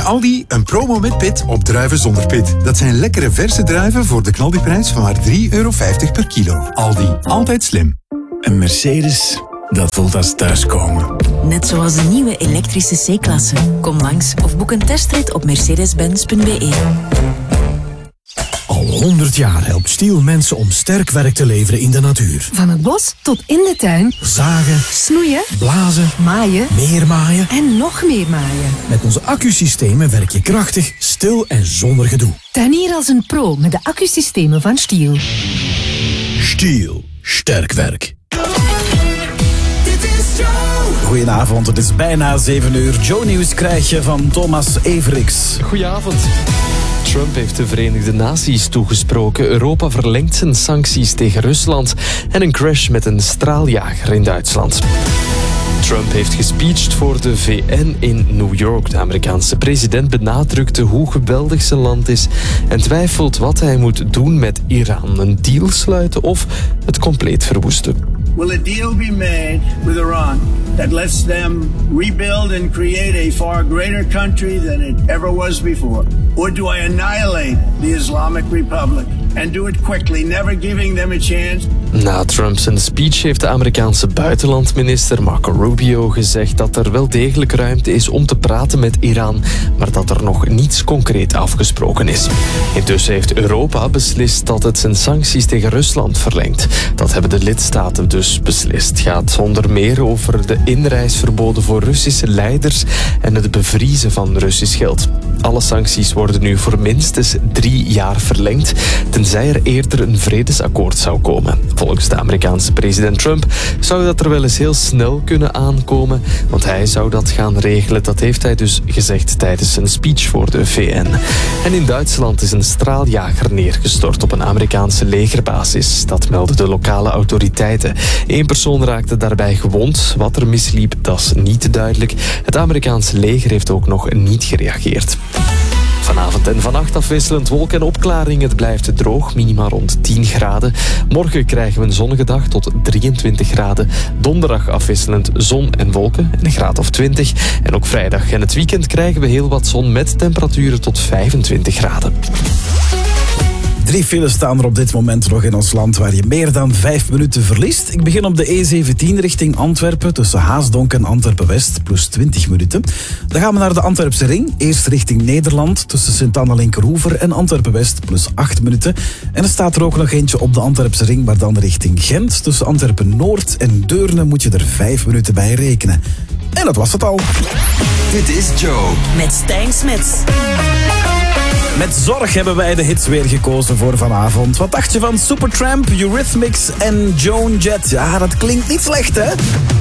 Aldi een promo met pit op druiven zonder pit. Dat zijn lekkere verse druiven voor de knaldiprijs van maar €3,50 per kilo. Aldi, altijd slim. Een Mercedes, dat voelt als thuiskomen. Net zoals de nieuwe elektrische C-klasse. Kom langs of boek een testrit op mercedes-benz.be. Al 100 jaar helpt Stiel mensen om sterk werk te leveren in de natuur. Van het bos tot in de tuin. Zagen, Snoeien, blazen, maaien, meer maaien. en nog meer maaien. Met onze accusystemen werk je krachtig, stil en zonder gedoe. Tuinier als een pro met de accusystemen van Stiel. Stiel, sterk werk. Goedenavond, het is bijna 7 uur. Joe Nieuws krijg je van Thomas Everiks. Goedenavond. Trump heeft de Verenigde Naties toegesproken. Europa verlengt zijn sancties tegen Rusland en een crash met een straaljager in Duitsland. Trump heeft gespeecht voor de VN in New York. De Amerikaanse president benadrukte hoe geweldig zijn land is en twijfelt wat hij moet doen met Iran. Een deal sluiten of het compleet verwoesten. Will a deal be made with Iran that lets them rebuild and create a far greater country than it ever was before? Or do I annihilate the Islamic Republic and do it quickly, never giving them a chance? Na Trump's speech heeft de Amerikaanse buitenlandminister Marco Rubio gezegd dat er wel degelijk ruimte is om te praten met Iran, maar dat er nog niets concreet afgesproken is. Intussen heeft Europa beslist dat het zijn sancties tegen Rusland verlengt. Dat hebben de lidstaten dus beslist. Het gaat onder meer over de inreisverboden voor Russische leiders en het bevriezen van Russisch geld. Alle sancties worden nu voor minstens 3 jaar verlengd, tenzij er eerder een vredesakkoord zou komen. Volgens de Amerikaanse president Trump zou dat er wel eens heel snel kunnen aankomen, want hij zou dat gaan regelen. Dat heeft hij dus gezegd tijdens zijn speech voor de VN. En in Duitsland is een straaljager neergestort op een Amerikaanse legerbasis. Dat melden de lokale autoriteiten. 1 persoon raakte daarbij gewond. Wat er misliep, dat is niet duidelijk. Het Amerikaanse leger heeft ook nog niet gereageerd. Vanavond en vannacht afwisselend wolken en opklaring. Het blijft droog, minima rond 10 graden. Morgen krijgen we een zonnige dag tot 23 graden. Donderdag afwisselend zon en wolken, een graad of 20. En ook vrijdag en het weekend krijgen we heel wat zon met temperaturen tot 25 graden. 3 files staan er op dit moment nog in ons land waar je meer dan 5 minuten verliest. Ik begin op de E17 richting Antwerpen tussen Haasdonk en Antwerpen-West plus 20 minuten. Dan gaan we naar de Antwerpse Ring. Eerst richting Nederland tussen Sint-Anna-Linkerhoever en Antwerpen-West plus 8 minuten. En er staat er ook nog eentje op de Antwerpse Ring, maar dan richting Gent. Tussen Antwerpen-Noord en Deurne moet je er 5 minuten bij rekenen. En dat was het al. Dit is Joe. Met Stijn Smits. Met zorg hebben wij de hits weer gekozen voor vanavond. Wat dacht je van Supertramp, Eurythmics en Joan Jett? Ja, dat klinkt niet slecht, hè?